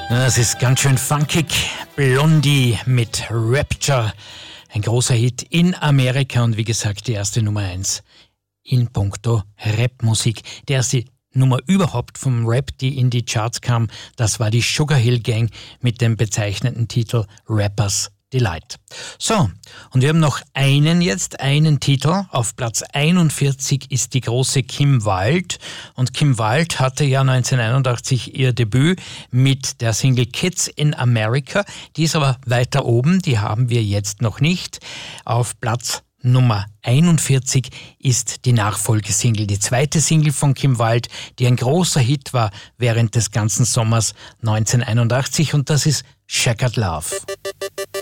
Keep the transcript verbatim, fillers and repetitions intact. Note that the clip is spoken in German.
Das ist ganz schön funkig. Blondie mit Rapture. Ein großer Hit in Amerika und wie gesagt die erste Nummer eins in puncto Rapmusik. Die erste Nummer überhaupt vom Rap, die in die Charts kam, das war die Sugar Hill Gang mit dem bezeichnenden Titel Rappers Delight. So, und wir haben noch einen jetzt, einen Titel. Auf Platz einundvierzig ist die große Kim Wilde. Und Kim Wilde hatte ja neunzehnhunderteinundachtzig ihr Debüt mit der Single Kids in America. Die ist aber weiter oben, die haben wir jetzt noch nicht. Auf Platz Nummer einundvierzig ist die Nachfolgesingle, die zweite Single von Kim Wilde, die ein großer Hit war während des ganzen Sommers neunzehnhunderteinundachtzig und das ist Checkered Love.